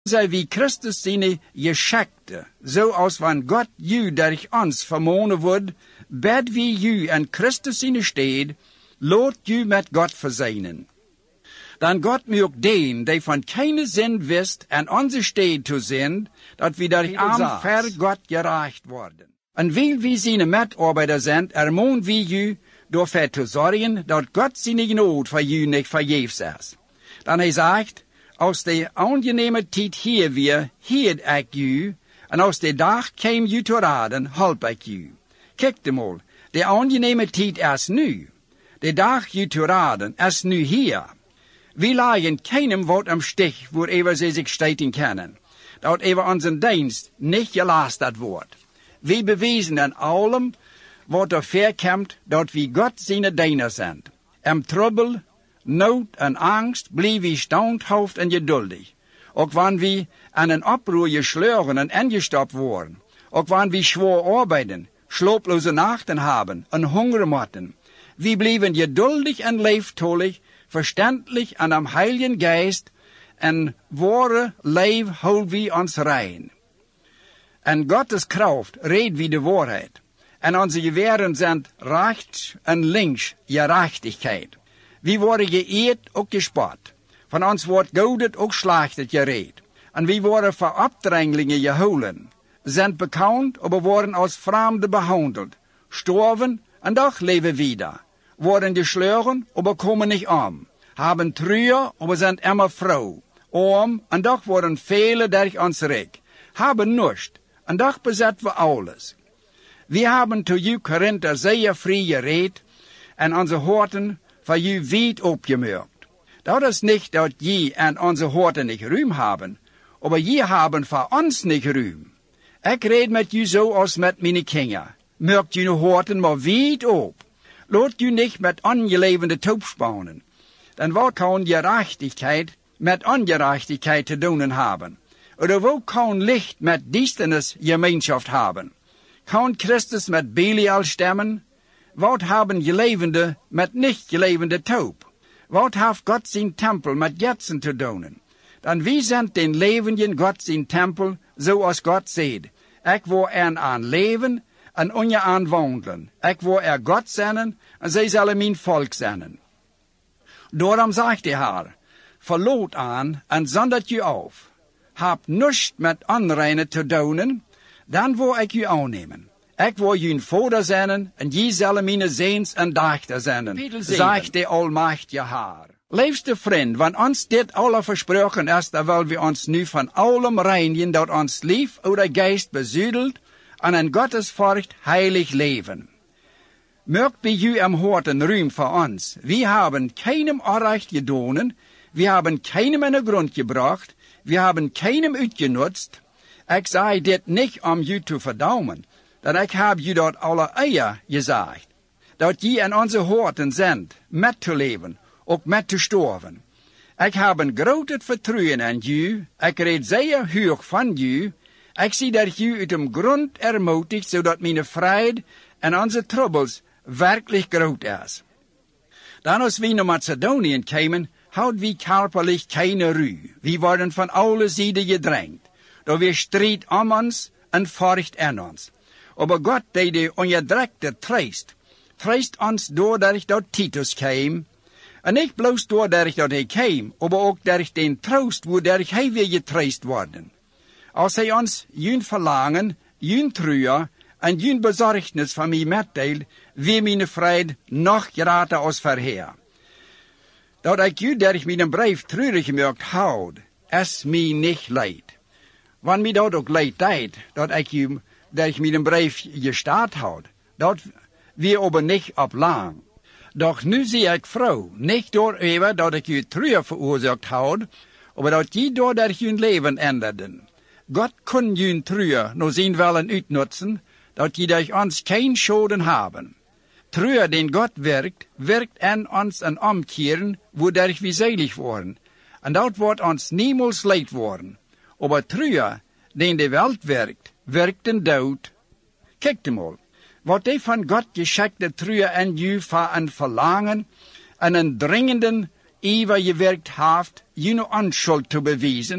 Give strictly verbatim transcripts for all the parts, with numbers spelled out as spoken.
Sei wie Christus seine Geschäfte, so als wann Gott ju durch uns vermohnen wird, bed wie ju an Christus seine steht, lot ju mit Gott verseinen. Dan Gott mögt den, der von keiner Sinn wisst, an unser Steht zu sind, dat wir durch arm ver Gott gereicht worden. Und weil wir seine Mitarbeiter sind, ermahnen wir ju, dafür zu sorgen, dat Gott seine Gnade für ju nicht vergebens ist. Dann er sagt, aus der angenehmen Zeit hier wir, hielt ich ju, und aus der Dach käm ju zu raden, halb ich ju. Kijkt mal, der angenehme Zeit ist nu. Der Dach ju zu raden, ist nu hier. Wir lagen keinem Wort am Stich, wo ever sie sich steiten können, dat ever unseren Dienst nicht gelastet wird. Wir beweisen an allem, was dafür kommt, dat wir Gott seine Diener sind. Im Trouble, Not en Angst blieb wir standhaft und geduldig. Auch wann wir an einen Abruhr geschlagen und angestoppt wurden. Auch wann wir schwer arbeiten, schlaflose Nachten haben und Hunger hatten. Wir blieben geduldig und lebendig, verständlich an am Heiligen Geist und wahre Leib holt wir uns rein. Und Gottes Kraft redet wie die Wahrheit. Und unsere Gewehren sind rechts und links Gerechtigkeit. Wir worden geehrt und gespart. Von uns wordt goudet und schlachtet gereed. Und wir worden voor Abdränglinge geholen. Sind bekannt, aber worden als Fremde behandelt. Storven und doch leben wieder. Worden geschlagen, aber kommen nicht um. Haben Trühe, aber sind immer froh. Arm, und doch worden viele durch uns reich. Haben nichts, und doch besetzen wir alles. Wir haben zu ju Korinther sehr frei geredet, und unsere Horten für ju weit opgemerkt. Dat ist nicht, dass je an unsere Horten nicht Ruhm haben, aber je haben für uns nicht Ruhm. Ich red mit ju so als mit meine Kinder. Merkt ju Horten mal weit op. Lot ju nicht mit ungelebende Taub spannen. Dann wo kann Gerechtigkeit mit Ungerechtigkeit zu tun haben? Oder wo kann Licht mit Düsternis Gemeinschaft haben? Kann Christus mit Belial stemmen? Wat haben Gelebende mit nicht gelebende Taub? Wat hat Gott sein Tempel mit Götzen zu tun? Dann wie sind den Lebenden Gott sein Tempel, so als Gott sieht. Ich wo er an leben, und unje an wandeln. Ich wo er Gott sennen, und sie sollen mein Volk sennen. Darum sagt der Herr, verlot an und sondert ju auf. Habt nichts mit Unreine zu tun, dann wo ich ju annehmen. Ich will jün Vater sennen, und je sollen meine Sehns und Dachter sennen, sagt der allmächtige Herr. Liebste Freund, wenn uns dit alle versprochen ist, dann wollen wir uns nu von allem reinigen, dat uns lief oder Geist besüdelt, und in Gottes Furcht heilig leben. Mögt bei ju am Horten Ruhm für uns. Wir haben keinem Unrecht gedonen, wir haben keinem in den Grund gebracht, wir haben keinem utgenutzt. Ich sei dit nicht, um ju zu verdaumen, denn ich hab ju dort alle Eier gesagt, dat je an unsere Horten sind, mitzuleben, auch mitzustorben. Ich habe ein großes Vertrauen an ju, ich red sehr hoch von ju, ich sehe, dass ju uit dem Grund ermutigt, zodat meine Freude an unsere Troubles wirklich groß ist. Dann, als wir nach Mazedonien kamen, haut wir körperlich keine Ruhe. Wir wurden von allen Seiten gedrängt. Da wir Streit um uns und Furcht an uns. Aber Gott, der die Unterdrückte tröst, tröst uns dadurch, dass Titus kam. Und nicht bloß dadurch, dass er kam, aber auch durch den Trost, wodurch wir getröst worden. Als er uns jün Verlangen, jün Trühe und jün Besorgnis von mir mitteilt, wie meine Freude noch gerade aus vorher. Dat ich jü durch meinen Brief trürig gemerkt haut, es mir nicht leid. Wann mir dort auch leid deid, dat ich jü durch meinen Brief gestartet haut, dat wir aber nicht ab lang. Doch nu sehe ich froh, nicht darüber, dat ich jü Trühe verursacht haut, aber dat je dadurch jün Leben änderten. Gott kann jün Trühe nur sein Willen utnutzen, dat je durch uns kein Schaden haben. Trühe, den Gott wirkt, wirkt an uns ein Umkehren, wodurch wir selig worden. Und dort wird uns niemals leid worden. Aber Trühe, den die Welt wirkt, wirkt den Tod. Kijkt mal, wat die von Gott geschickte Trühe an ju für ein Verlangen, einen dringenden, Eva gewirkt haft, jene Unschuld zu beweisen,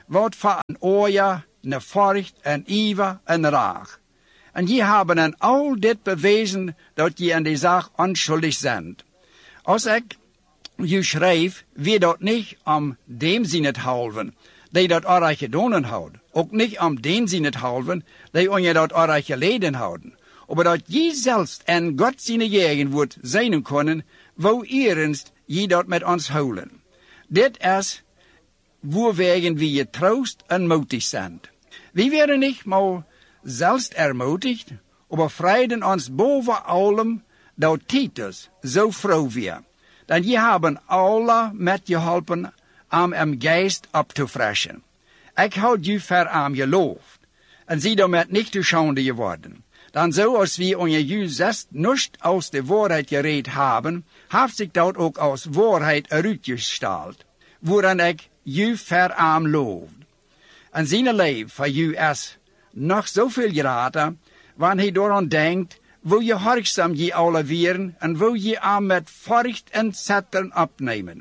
wat van een oja, een vocht, een iver, een raag. En je hebben aan al dit bewezen dat je aan die zaak onschuldig bent. Als ik je schrijf, wie dat niet om dem zin het halven, die dat oranje gedaan houden. Ook niet om den zin het halven, die on je dat oranje geleden houden. Maar dat je zelfs en God zijn jegen wordt zijn kunnen, wou eerst je dat met ons houden. Dit is waarwegen we je troost en moedig zijn. We werden niet maar zelfs ermutigd, maar vreiden ons boven allem dat Titus zo vrouw weer. Dan je hebben alle met je helpen om hem geest op te freshen. Ik houd je ver aan je loofd, en zie daarmee niet te schande je worden. Dan zoals we onder je zest niet aus de waarheid gereed hebben, heeft zich dat ook als waarheid uitgesteld, waaraan ik je ver aan loofd. En zijn leven voor je is nog zoveel grater, wanneer hij daaraan denkt, wil je harkzaam je alle weren en wil je aan met vorst en zetten opnemen.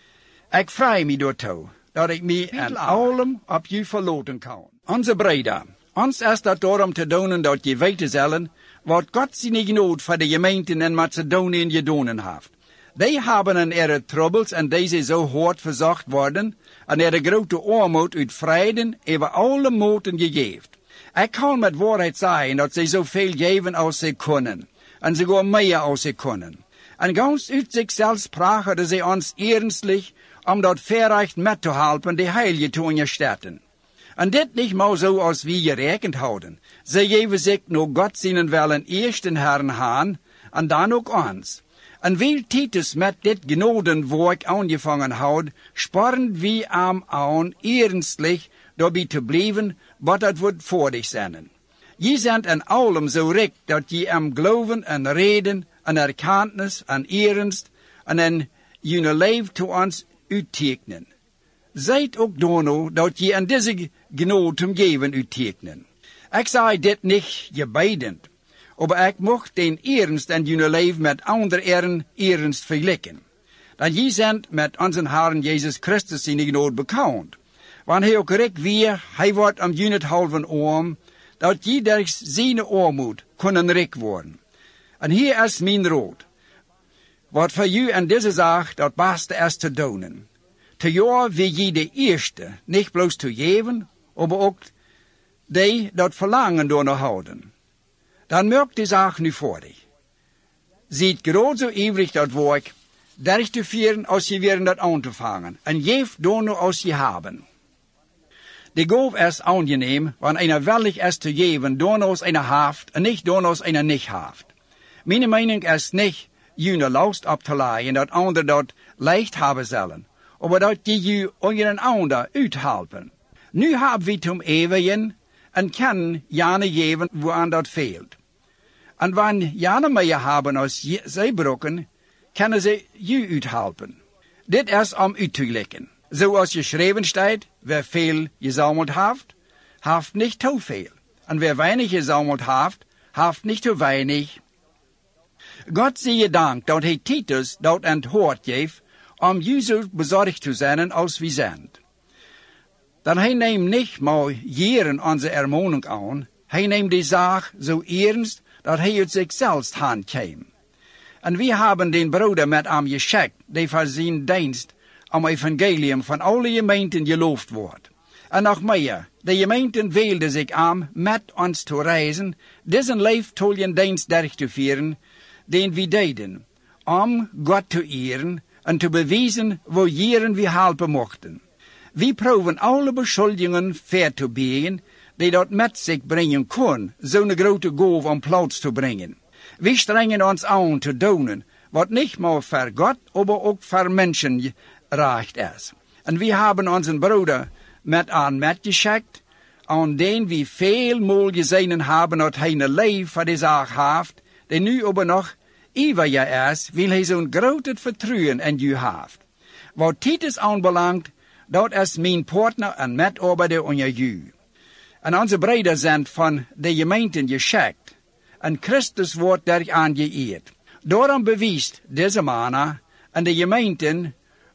Ik vrij me daartoe, dat ik me en allem op je verloten kan. Onze breder, ons is dat daarom te doen dat je weten zullen, wat God zijn genood voor de gemeenten in Macedonië gedaan heeft. Die hebben een ere troubles en deze zo hard verzocht worden, en ere grote armoed uit vreden over alle moten gegeven. Ik kan met waarheid zeggen dat ze zoveel geven als ze kunnen, en ze gaan meer als ze kunnen. En gans uit zichzelf sprachen ze ons ernstlich, om dat verrecht met te helpen de heilige te ondersteunen. En dit niet maar zo als we gerekend houden. Ze geven zich naar God zijn willen eerst den Herrn aan, en dan ook ons. En wil Titus met dit genodenwerk aangevangen houdt, sparen we hem aan ernstlich daarbij te blijven, wat het wordt voor dich zijn. Je bent in allem zo rijk dat je hem geloven en reden en erkentenis en ernst en in je leven te ons uittekenen. Zijt ook dono dat je aan deze genoten geven uittekenen. Ik zei dit niet gebiedend, maar ik mocht den ernst en je leven met andere eren ernst vergelijken. Dat je bent met onze Herren Jezus Christus zijn genood bekend. Want hij ook rijk weer, hij wordt om je het halven arm, dat je door zijn armoed kunnen rijk worden. En hier is mijn raad. Wat voor u en deze zaak dat beste is te doen. Te jaar wil je de eerste niet bloos te geven, maar ook die dat verlangen door te houden. Dan merkt die zaak nu voor dich. Ziet groot zo ivrig dat werk, dertig te vieren als je weer dat aan te vangen, en geef door nu als je hebben. De goof is aangeneem, wanneer einer willig is te geven, door als einer haft, en niet door als einer niet haft. Mijn mening is niet, je last op te leiden, dat anderen dat leicht hebben zullen, maar dat je je onder een ander uithelpen. Nu hebben we het om eeuwigen, en kunnen jane geven waaraan dat veelt. En wanneer jane meer hebben als zij brokken, kunnen ze je uithelpen. Dit is om uit te leggen. Zoals geschreven staat, wer veel gezameld heeft, heeft niet te veel. En wer weinig gezameld heeft, heeft niet te weinig. God zie je dank dat hij Titus dat aan het hoort geeft, om je zo bezorgd te zijn als we zijn. Dan hij neemt niet maar jaren onze ermoening aan, hij neemt die zaak zo ernst dat hij het zichzelf handkwam. En we hebben den broeder met hem geschikt, die voor zijn dienst om evangelium van alle gemeenten geloofd wordt. En nog meer, de gemeenten weelden zich aan met ons te reizen, deze leeftoljen dienst derg te vieren, den we deden, om God te eren en te bewijzen waar jaren we helpen mochten. We proeven alle beschuldigingen ver te bieden, die dat met zich brengen kon, zo'n grote goof om plaats te brengen. We strengen ons aan te doen, wat niet maar voor God, maar ook voor mensen recht is. En we hebben onze broeder met aan metgeschikt, aan den we veel moel gezien hebben dat hij een leven voor de zaak heeft, die nu aber nog Iva ja is, wil hij zo'n groot vertrouwen in u heeft. Wat Titus aanbelangt, dat is mijn partner en medarbeider onder u. En onze breder zijn van de gemeenten geschikt, en Christus wordt daar aangeëerd. Daarom bewijst deze mannen en de gemeenten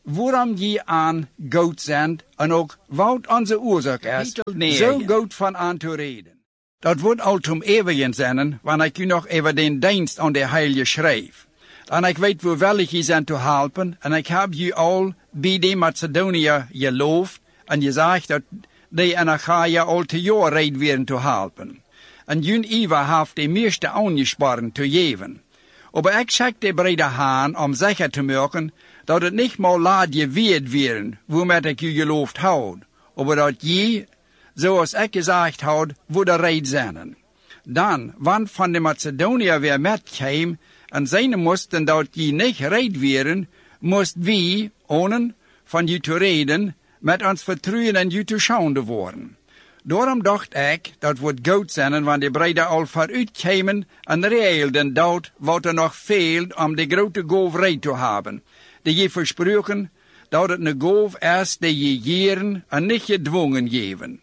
waarom je aan goud zijn en ook wat onze oorzaak is, zo goed van aan te reden. Dat wordt al om eeuwigen zijn, wanneer ik u nog even den dienst aan de Heilige schrijf. En ik weet hoe wel ik je zijn te helpen, en ik heb je al bij de Macedonië geloofd, en je zegt dat die in Achaia al te jaar reed werden te helpen. En jun Iva heeft de meeste aangespannen te geven. Maar ik zeg de brede haan om zeker te maken dat het niet maar laat je weet werden, waarmee ik je geloofd houd, maar dat je, zoals ik gezegd houd, wordt reed zijn. Dan, want van de Macedonië weer met kwam, en zijn moesten dat je niet reed werden, moest wie, onen van je te reden, met ons vertrouwen en je te schande worden. Daarom dacht ik, dat wordt goed zijn, want de brede al vooruit kwamen en reelden dat wat er nog veelt om de grote goof reed te hebben, die je versproken, dat het een goof is die je jeren en niet gedwongen geven.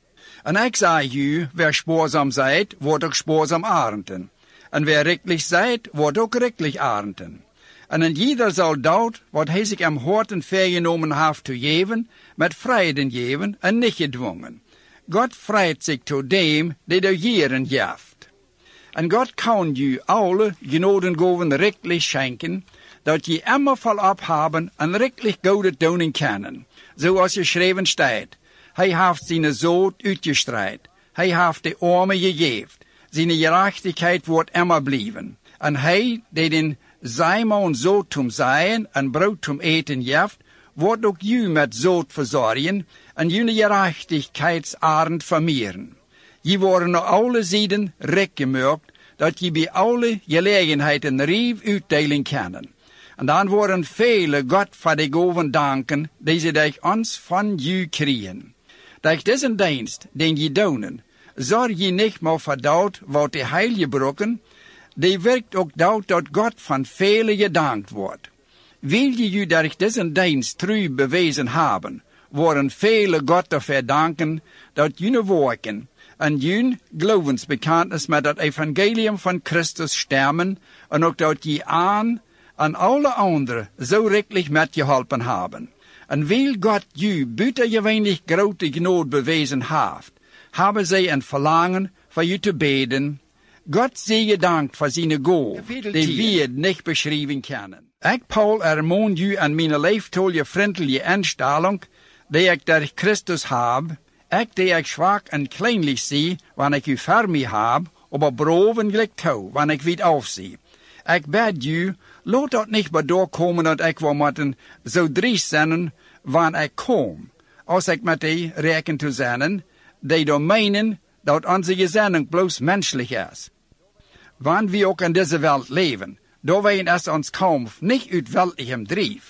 En ik zeg u, wer spoorsam zijt, wordt ook spoorsam arenden. En wer rechtlich zijt, wordt ook rechtlich arenden. En een ieder zal dat, wat hij zich am horten vergenomen heeft te geven, met vrijden geven en niet gedwongen. God vrijt zich tot dem, die de jeren geeft. En God kan je alle genodengoven rechtlich schenken, dat je immer volop hebben en rechtlich goede doen kennen, zoals geschreven staat. Hij heeft zijn zoon uitgestraaid. Hij heeft de armen gegeven. Zijn gerechtigheid wordt immer blijven. En hij, die den Simon zoot tom zijn en brood tom eten geeft, wordt ook u met zoot verzorgen en jullie gerechtigheidsarend vermeeren. Je worden naar alle zijden rijk gemaakt, dat je bij alle gelegenheden rief uitdelen kennen. En dan worden vele God voor de goven danken, die ze dich ons van u krijgen. Durch diesen dienst, den je doen, zorg je niet maar voor dat wat de heilige brokken, die werkt ook dat dat God van vele gedankt wordt. Wil je je durch diesen dienst trouw bewezen hebben, worden vele God ervoor danken dat jullie werken en jullie geloofsbekentenis met het evangelium van Christus stemmen en ook dat je aan en alle anderen zo rechtlich met je helpen hebben. En wil God je buitengewöhnlich grote genade bewezen heeft, hebben zij een verlangen voor je te beden. God zij gedankt voor zijn goal, die we niet beschrijven kunnen. Ik, Paul, ermoon je aan mijn leeftolle vriendelijke instelling, die ik door Christus heb, ik die ik zwak en kleinlich zie, wanneer ik u voor mij heb, maar broven gelijk touw, wanneer ik wit afzie. Ik bid u, laat dat niet maar doorkomen dat ik wil moeten zo driest zijn wanneer ik kom, als ik met die reken te zijn, die dan meenen dat onze gezending bloos menselijk is. Wanneer we ook in deze wereld leven, daar ween es ons kampf niet uit weltlichem drief.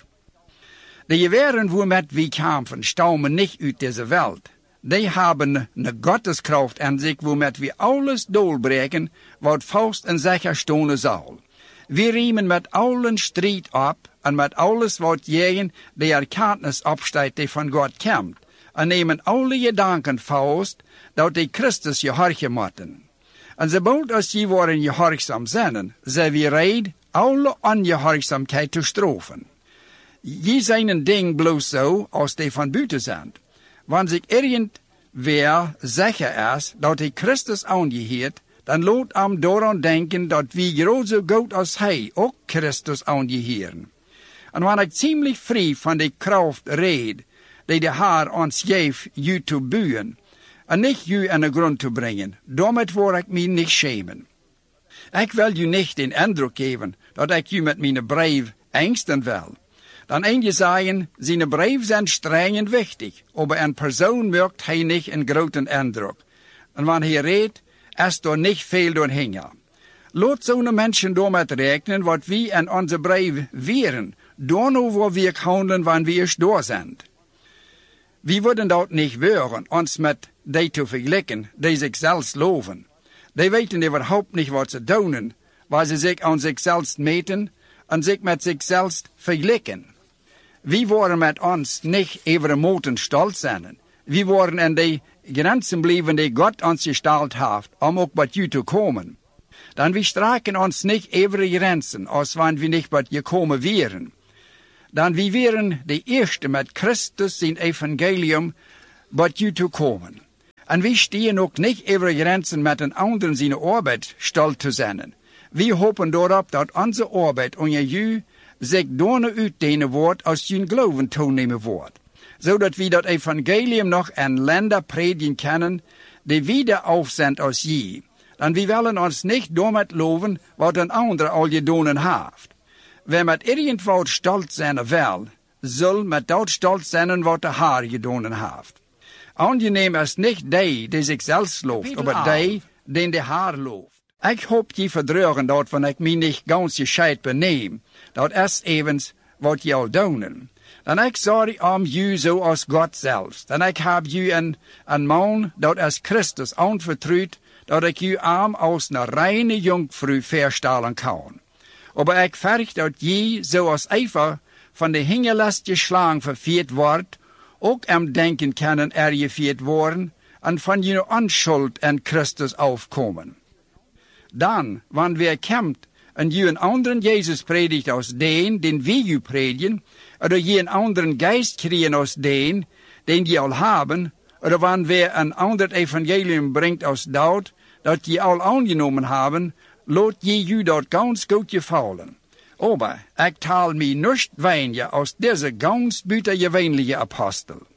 De geweren waarmee we kampen stammen niet uit deze wereld. Die hebben een goddeskracht in zich waarmee we alles doorbreken wat vast en zeker stonen zal. We riemen met allen strijd op en met alles wat jegen de erkenntnis opstaat die van God komt. En nemen alle gedanken vast dat die Christus gehorchen moeten. En sobald als je worden gehorchzaam zijn, zijn we reed alle ongehorchzaamheid te straffen. Je zijn een ding bloos zo als die van buiten zijn. Wanneer zich irgendwer zeker is dat hij Christus aangeheert, dan laat hem daaraan denken dat we groot zo goed als hij ook Christus aangeheren. En wanneer ik ziemlich vrij van de kracht reed, die de Heer ons geeft je te buien, en niet je in de grond te brengen, daarmee word ik mij niet schamen. Ik wil je niet den indruk geven dat ik je met mijn brief angsten wil. Dan een je zeggen, zijn brief zijn streng en wichtig, maar een persoon maakt hij niet een grote indruk. En wanneer hij redt, is er niet veel doorheen. Laat zo'n mensen daarmee rekenen wat we in onze brief weren, dan waar we handelen wanneer we eens door zijn. We worden dat niet weren, ons met die te vergelijken, die zichzelf loven. Die weten überhaupt niet wat ze doen, waar ze zich aan zichzelf meten en zich met zichzelf vergelijken. We worden met ons niet even moeten stolz zijn. We worden in de grenzen blijven die God ons gesteld heeft, om ook bij u te komen. Dan we straken ons niet even grenzen, als wanneer we niet bij je komen wären. dan wie wären de eerste met Christus zijn evangelium wat je te komen. En we stehen ook niet over grenzen met een anderen zijn arbeid stil te zijn. We hopen daarop dat onze arbeid onder u zich doorne uitdenen wordt als je geloven toenemen wordt. Zodat we dat evangelium nog aan landen predigen kunnen die wieder aufzend als je. En we willen ons niet daarmee loven wat een ander al gedaan heeft. Wie met irgendwoud stolz zijn wil, zal met dat stolz zijn wat de Heer gedaan heeft. Angenehm is niet die die zichzelf looft, maar die den de Heer looft. Ik hoop je verdrugen dat wanneer ik mij niet ganz gescheid beneem, dat is evens wat je al doen. Dan ik sorry om je zoals God zelfs. Dan ik heb je een, een man, dat is Christus, aanvertrouwd, dat ik je arm als een reine jongvrouw verstellen kan. Maar ik verg dat je, zoals Eva, van de hingelast geslaan vervierd wordt, ook am denken kunnen er gevierd worden, en van je onschuld en Christus afkomen. Dan, wanneer we komt, en je een anderen Jezus predigt als den, den we je predigen, of je een anderen geest krijgen als den, den je al hebben, of wanneer we een ander evangelium brengt als dat, dat je al aangenomen hebben, laat je je dat ganz goed gevallen. Aber ik taal mij niet weinig als deze ganz buitengewöhnliche apostel.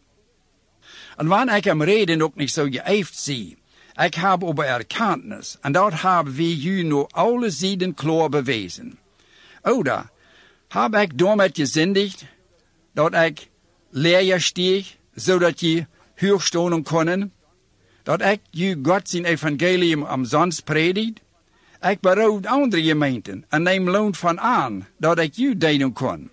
En wanneer ik hem reden ook niet zo geëifd zie, ik heb over erkennis, en dat hebben we je nu alle zijden klaar bewezen. Oder heb ik daarmee gezindigd, dat ik leer steeg, zodat je hoogstonen kunnen, dat ik je God zijn evangelium omsonst predigt. Ik berouw andere gemeenten en neem loon van aan dat ik u dienen kon.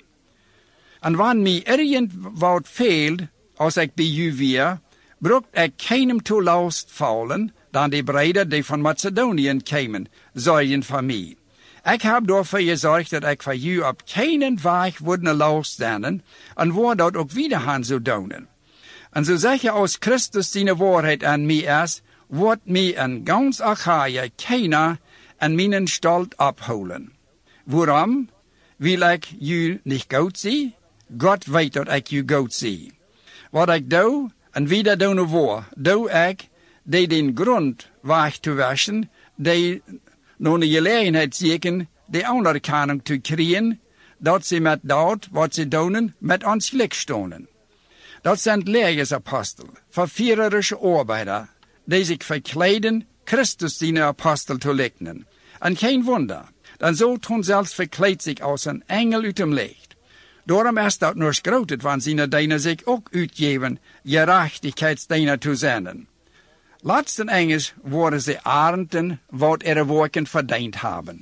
En wanneer mij ergens wat veelt, als ik bij u weer, broekt ik keinem toe last vallen dan de breiden die van Macedonië kwamen, zorgen van mij. Ik heb daarvoor gezorgd dat ik voor u op keinen weg worden last zijn en waar dat ook wieder gaan zou doen. En zo zeg je als Christus zijn waarheid aan mij is, wordt mij een gans Achaia keiner en mijn stalt opholen. Waarom? Wil ik u niet goed zien? God weet dat ik u goed zie. Wat ik doe, en wie dat doen voor, doe ik, die den grond weg te wassen, die nog een gelegenheid zieken, de anerkenning te krijgen, dat ze met dat, wat ze doen, met ons gelijk stonen. Dat zijn leersapostel, verviererische arbeider, die zich verkleiden, Christus zijn apostel te lijken. En geen wonder, dan zo toen zelfs verkleedt zich als een engel uit hem licht. Daarom is dat nog groter, want zijn dienen zich ook uitgeven, gerechtigheidsdienen te zijn. Laatsten enges worden ze arenden, wat er werken verdiend hebben.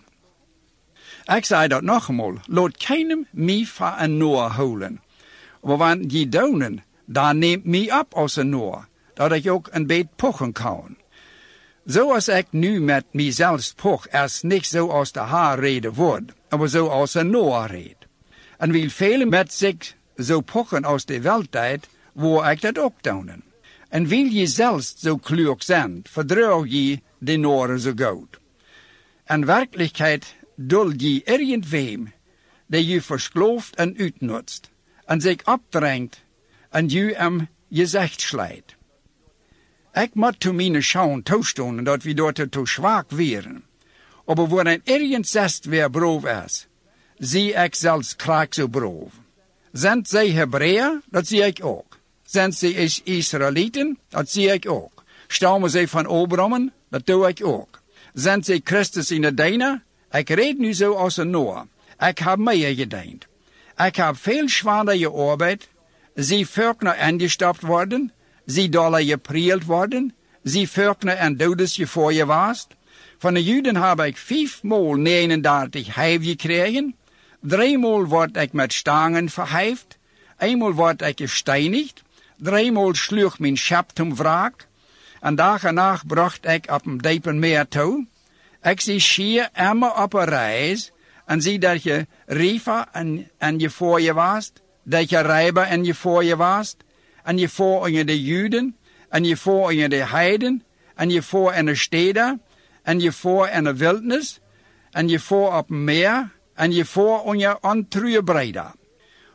Ik zei dat nog eenmaal, laat keinem mij van een noor houden. Maar wanneer je doen, dan neemt mij op als een noor, dat ik ook een beetje pochen kan. Zoals ik nu met mijzelf poch, is niet zoals de Heer reden wordt, maar zoals een Noah reed. En wil velen met zich zo pochen als de wereldtijd, waar ik dat ook doen. En wil je zelfs zo klug zijn, verdrouw je de Noren zo goed. In werkelijkheid dul je irgendwem, die je versklooft en uitnutst, en zich opdringt, en je hem gezicht slijt. Ik moet te mijn schauen toestonen dat we dort te zwak wären. Aber wo ein ergens zest wer broov is, zie ik zelfs kraak zo broov. Zijn zij Hebreeën, dat zie ik ook. Zijn zij Israëlieten, dat zie ik ook. Stammen zij van Abraham, dat doe ik ook. Zijn zij Christus in de dijnen? Ik reed nu zo als een Noah. Ik heb meer gediend. Ik heb veel zwaarder gearbeid. Zij völkner angestapt worden. Zij dollar geprield worden. Zij völkner en dodes gevoorgewaast. Van de Juden heb ik vijfmaal negenendertig heif gekregen. Driemaal word ik met stangen verheift. Eenmaal word ik gesteinigd. Driemaal sloeg mijn schap ten wraak. En dag en nacht bracht ik op een diepen meer toe. Ik zie schier immer op een reis. En zie dat je riefer en, en je voor je waast. Dat je rijber en je voor je waast. En je voor in de Juden. En je voor in de heiden. En je voor in de steden. En je voor in de wildnis. En je voor op een meer. En je voor in je ontruie breda.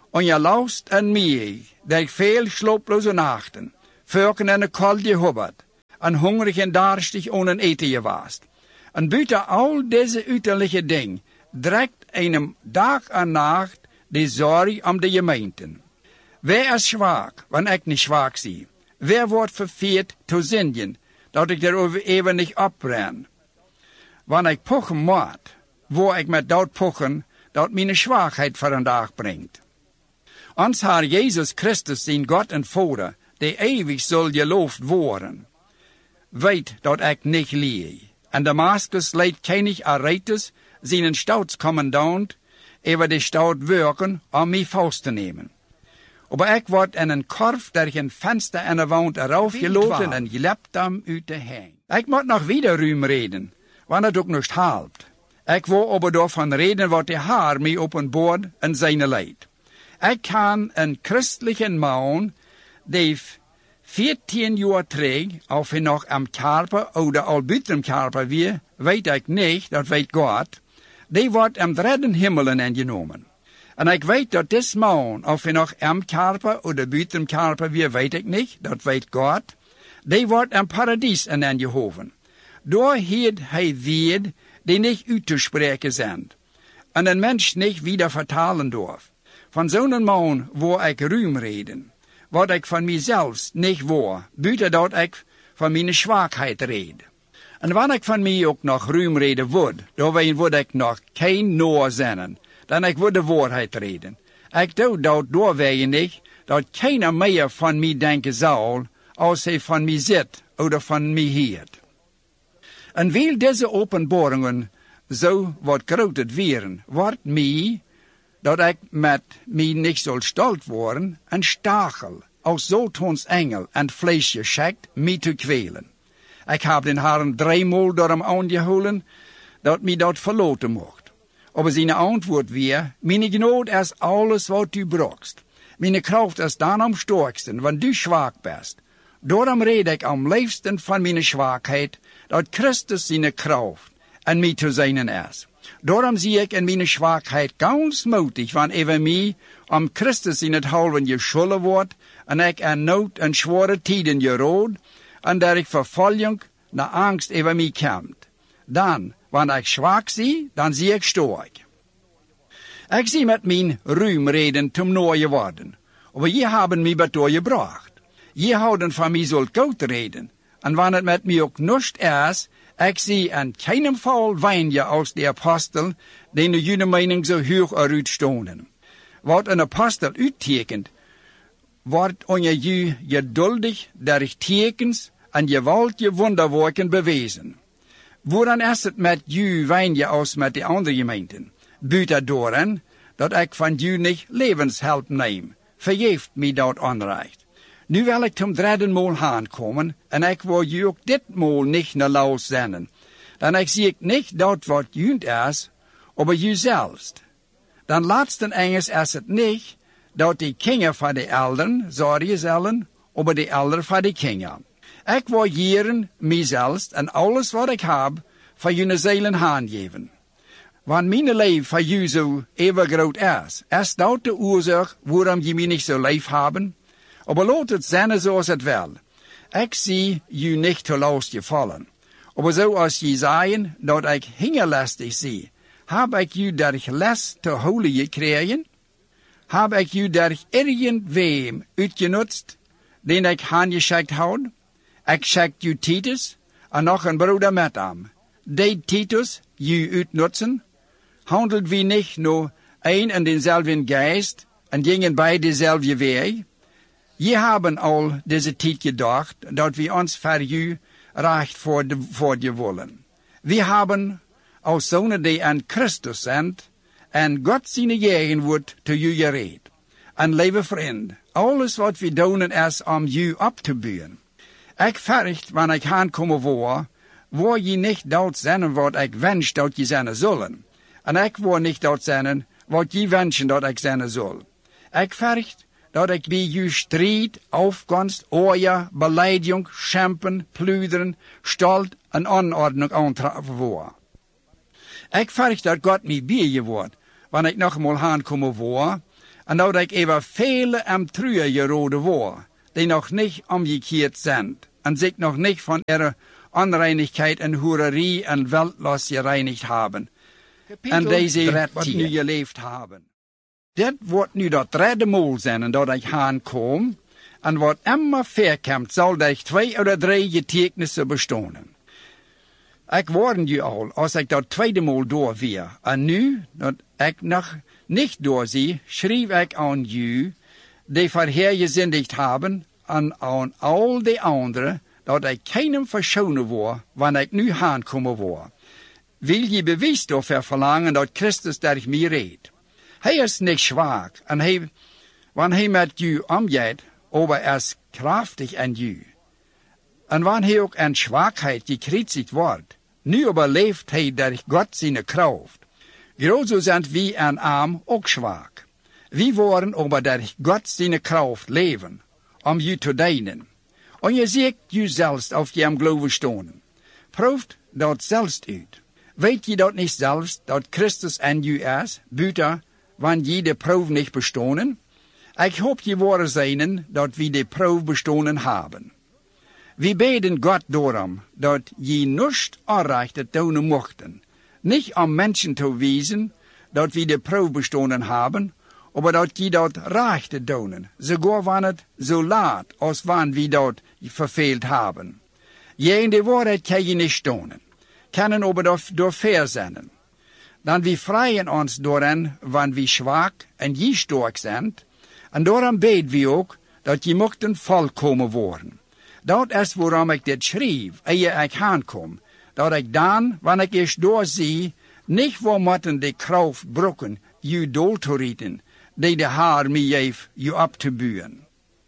on je last en mij, dat ik veel slaaploze nachten, vuurken en een kalde hobbert, en hongerig en darstig ohne eten je was. En buiten al deze uiterlijke dingen, direct een dag en nacht de zorg om de gemeenten. Wer is zwak, wanneer ik niet zwak zie? Wer wordt verveerd te zingen, dat ik daarover even niet opbren? Wanneer ik pochen moet, word ik met dat pochen, dat mijn zwakheid voor een dag brengt. Ons Heer Jezus Christus, zijn God en Vader, die eeuwig zal geloofd worden, weet dat ik niet lieg. En Damascus leidt König Aretas, zijn staatscommandant, over de stad werken om mij vast te nemen. Maar ik word in een korf door een venster en een wand eraf geloten en gelept om uit te heen. Ik moet nog wieder ruim reden, want het ook niet helpt. Ik wil aber daarvan reden wat de Heer mij openbaart in zijn leid. Ik kan een christelijke man, die veertien jaar terug, of hij nog am Karper of al buiten Karper weer, weet ik niet, dat weet God, die wordt am derde hemelen ingenomen. En ik weet dat deze man, of hij nog am Karper of buiten Karper weer, weet ik niet, dat weet God, die wordt am paradies ingehoven. Door heeft hij weer die niet uit te spreken zijn, en een mens niet wieder vertalen durf. Van zo'n man wil ik ruim reden, wat ik van mijzelf niet wil, buiten dat ik van mijn zwakheid red. En wanneer ik van mij ook nog ruim reden word, dan word ik nog geen noor zijn, dan ik word de waarheid reden. Ik doe dat door je niet, dat keiner meer van mij denken zal, als hij van mij zit, of van mij hield. En wil deze openbaringen zo wat groter weren, wordt mij, dat ik met mij niet zal stolz worden, een stachel, als Satans engel en vlees geschikt, mij te kwelen. Ik heb den Herrn driemaal door hem aangehouden, dat mij dat verlaten mocht. Maar zijn antwoord weer, mijn genade is alles wat u brokst. Mijn kracht is dan am sterksten, want u zwak bent. Daarom red ik am liefsten van mijn zwakheid, dat Christus zijn kracht en mij te zijn is. Daarom zie ik in mijn zwakheid ganz moedig, wanneer mij om Christus in het halven geschulden wordt, en ik in nood en zware tijden gerood, en dat ik vervolging naar angst over mij komt. Dan, wanneer ik zwak zie, dan zie ik sterk. Ik zie met mijn ruimreden te nooie worden, maar je hebben mij bedoel gebracht. Je houden van mij zult goed reden, en wanneer het met mij ook niet is, ik zie in keinem geval wijnje als de apostel, die de jullie mening zo hoog eruit stonden. Wat een apostel uittekent, wordt onder je geduldig door tekens en gewaltige wonderwerken bewezen. Waaraan is het met je wijnje als met de andere gemeenten? Buiten doorheen, dat ik van je niet levenshelp neem, vergeeft mij dat onrecht. Nu wil ik ten derde maal aankomen, en ik wil je ook ditmaal niet naar laus zenden. Dan ik zie ik niet dat wat junt is, maar jezelf. Dan laatsten enges is het niet, dat de kinderen van de elderen zorgen zullen, maar de elderen van de kinderen. Ik wil jaren, mijzelf en alles wat ik heb, voor jullie zielen aangeven. Want mijn leven voor jullie zo even groot is, is dat de oorzaak waarom je mij niet zo lief hebben? Maar laat het zijn zoals het wil. Ik zie je niet te last gevallen. Maar zoals je zei dat ik hingerlastig zie, heb ik je door les te holen gekregen? Heb ik je door irgendwem uitgenutst, den ik aangeschikt houd? Ik schikt je Titus, en nog een broeder met hem. Deed Titus je uitnutzen? Handelt wie niet nur een en denzelfden geest, en gingen bij dezelfde weg? Je hebben al deze tijd gedacht, dat we ons voor u recht voor de, voor je willen. We hebben als zonen die aan Christus zijn, en God zijn gegenwoord te u gereed. En lieve vriend, alles wat we doen is om u op te bouwen. Ik vergt, wanneer ik aankomen word, word je niet dat zijn wat ik wens dat je zijn zullen. En ik word niet dat zijn wat je wensen dat ik zijn zal. Ik vergt, dat ik bij je strijd, afkomst, oorja, beleidiging, schempen, plunderen, stolt en onordnung aantreffen word. Ik verg dat God mij bij je wordt, wanneer ik nog eenmaal aankomen word, en dat ik even vele am truie gerode word, die nog niet omgekeerd zijn, en zich nog niet van ihre onreinigheid en hoererie en weltlos gereinigd hebben, en deze wat nu geleefd hebben. Dit wordt nu dat derde maal zijn en dat ik aankom, en wat immer verkomt, zal dat twee of drie getuigenissen bestaan. Ik warn je al, als ik dat tweede maal door weer, en nu, dat ik nog niet doorzie, schreef ik aan u, die verheergezindigd hebben, en aan al die anderen, dat ik keinem verschonen word, wanneer ik nu aankomen word. Wil je bewijs daarvoor verlangen dat Christus door mij redt? Hij is niet zwak, en hij, wanneer hij met u omgaat, aber er is krachtig aan u. En wanneer hij ook aan zwakheid gekritzigt wordt, nu überleeft hij door God zijn kracht. Grozo zijn wie en arm ook zwak. We worden aber door God zijn kracht leven, om u te dienen. En je ziet jezelf of je am geloven stonen. Proeft dat zelfs uit. Weet je dat niet zelfs, dat Christus aan u is, buiten, wanneer je de proef niet bestonen? Ik hoop je worden zijn dat we de proef bestonen hebben. We beden God daarom, dat je niet onrecht doen mochten. Niet om mensen te wijzen, dat we de proef bestonen hebben, maar dat je dat recht doen, sogar wanneer het zo laat als wanneer we dat verveeld hebben. Je in de waarheid kan je niet stonen, kunnen aber door ver zijn. Dan we vrijen ons daarin, wanneer we zwak en je sterk zijn, en daarom beden we ook, dat je mochten volkomen worden. Dat is waarom ik dit schreef, eer ik aankom, dat ik dan, wanneer ik eerst doorzie, niet voor moeten de kracht brokken, je doel te richten, die de Haar mij heeft je op te buien.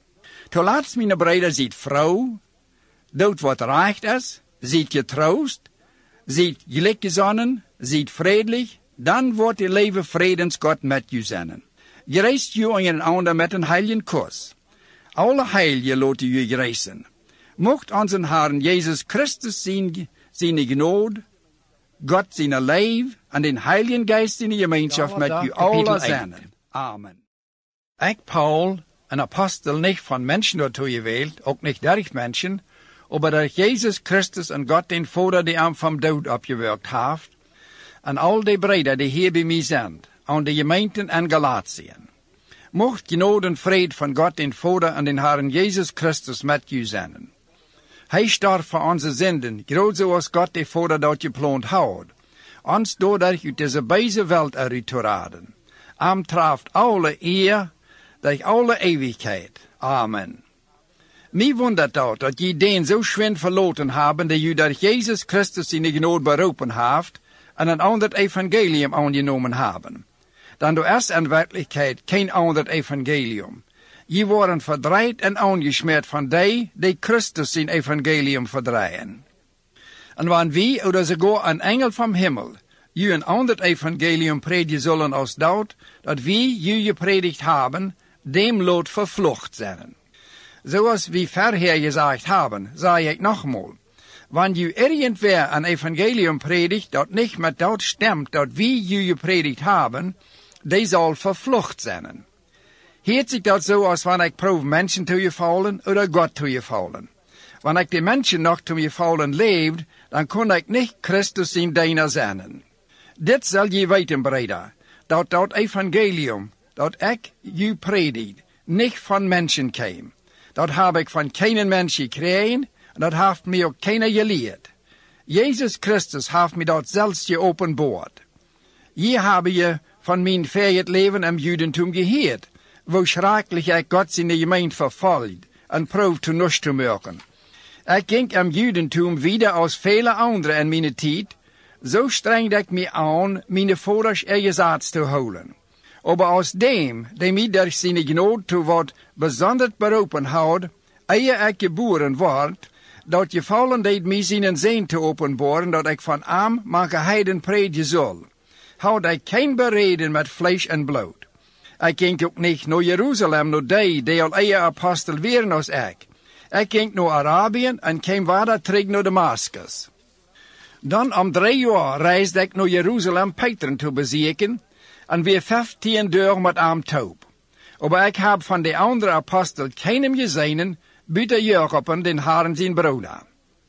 Te laatst, mijn broeder, ziet vrouw, doet wat recht is, ziet je troost, ziet gelijkgezonnen, ziet vredelijk, dan wordt je leven vredensgod met je zinnen. Je reist je en een ander met een heiligen kus. Alle heilige laten je reizen. Mocht onze Herr Jezus Christus zijn, zijn genade, God zijn leven en den Heiligen Geist in de gemeenschap met u alle zijn. Amen. Ik, Paul, een apostel niet van mensen daartoe gewählt, ook niet durch mensen, aber durch Jezus Christus en God den Vader die hem van dood opgewerkt heeft, en al die breder die hier bij mij zijn, aan de gemeenten en Galatien. Mocht genade en vrede van God den Vader en den Herrn Jezus Christus met u zijn. Hij starb voor onze zinden, groot zoals God de Vader dat gepland houdt, ons doordat uit deze beide wereld eruit te raden. Am traft alle eer, durch alle eeuwigheid. Amen. Mij wundert dat, dat je den zo schwind verloten hebben, dat je door Jezus Christus in de genade beroepen heeft, en een ander evangelium aangenomen hebben. Dan er is in werkelijkheid geen ander evangelium. Je worden verdreid en aangesmeerd van die, die Christus zijn evangelium verdreien. En wanneer wie, oder sogar een engel van hemel, je een ander evangelium predigen zullen als dat, dat wie je gepredigt hebben, dem lot vervlucht zijn. Zoals we verher gezegd hebben, zei ik nogmaals, wanneer je irgendwer een evangelium predigt, dat niet met dat stemt, dat wie je gepredigt hebben, die zal vervlucht zijn. Heet zich dat zo als wanneer ik proef mensen te je vallen, oder God te je vallen. Wanneer ik de mensen nog te je vallen leefde, dan kon ik niet Christus in diener zijn. Dit zal je weten, breder, dat dat evangelium, dat ik je predigt, niet van mensen kwam. Dat heb ik van geen mens gekregen, en dat heeft mij ook keiner geleerd. Jezus Christus heeft mij dat zelfs geopenbaard. Je hebben je van mijn verjet leven en judentum gehoord, wo schrikkelijk ik God in de gemeente vervolgd en proef te nusch te maken. Ik ging am judentum wieder als vele anderen in mijn tijd, zo strengde ik me aan mijn vaders erzatz te houden. Aber aus dem, die mij durch seine genade toe wat besonders beroepen houdt, eer ik geboren word, dat gevallen deed mij zijn zin te openbaren, dat ik van am mange heiden predigen zal. Houd ik geen bereden met vlees en bloed. Ik ging ook niet naar Jeruzalem, naar die, die al eer apostel waren als ik. Ik ging naar Arabië en kwam verder terug naar Damascus. Dan om drie jaar reisde ik naar Jeruzalem Peter te bezoeken, en weer vijftien dagen met hem taub. Aber ik heb van de andere apostel keinem gezien, buiten Jacob, den Herren zijn broeder.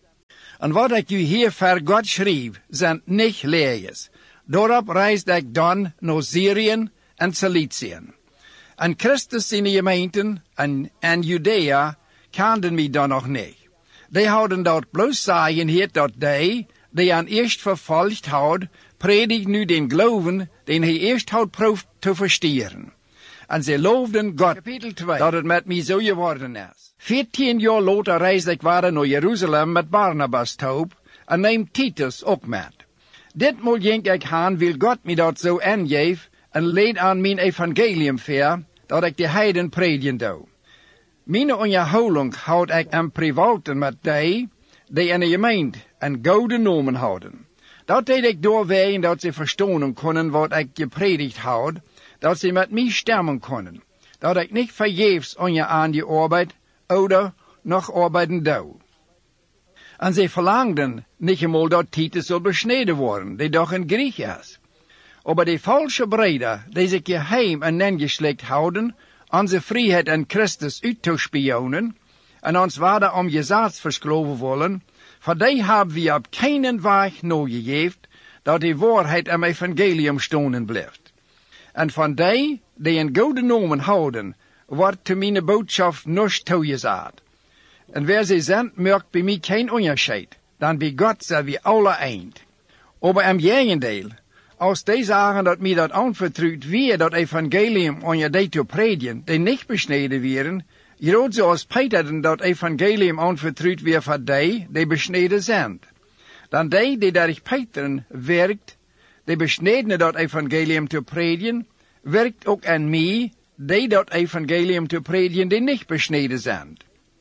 En wat ik u hier voor God schreef, zijn niet leegjes. Daarop reisde ik dan naar Syrië en Ciliciën. En Christus zijn gemeenten en, en Judea kenden mij dan nog niet. Die hadden dat bloos zeggen heet dat die, die aan eerst vervolgd had, predigt nu den geloven, den hij eerst had proefd te versteren. En ze loofden God, dat het met mij zo geworden is. Veertien jaar later reisde ik weer naar Jeruzalem met Barnabas toop en neem Titus ook met. Ditmaal ging ik gaan, wil God mij dat zo aangeef en leed aan mijn evangelium ver, dat ik de heiden predigen doe. Mijn onderhouding houd ik aan privaten met die, die in de gemeente een goede nomen houden. Dat deed ik doorwegen dat ze verstaan konden wat ik gepredikt had, dat ze met mij stemmen konden, dat ik niet vergeefs onder aan je arbeid, oder nog arbeiden doe. En ze verlangden niet eenmaal dat Titus zal besneden worden, die doch een Griek is. Aber die falsche Breder, die zich geheim en nengeslikt houden, onze vrijheid en Christus uit te spionen, en ons waarde om gezaad versloven willen, voor die hebben we op keinen weg nagegeven, dat die waarheid am evangelium stonen blijft. En van die, die een goede nomen houden, wordt te mijn boodschap niets toegezaad. En wer ze zendt, merkt bij mij geen onderscheid, dan bij God zijn we alle eind. Aber am gegendeel, als die zeggen dat mij dat aanvertrouwd weer dat evangelium onder die te predigen, die niet besneden werden, groot zoals Peter dat evangelium aanvertrouwd weer voor die, die besneden zijn. Dan die, die durch Peter werkt, die besnedene dat evangelium te predigen, werkt ook aan mij, die dat evangelium te predigen, die niet besneden zijn.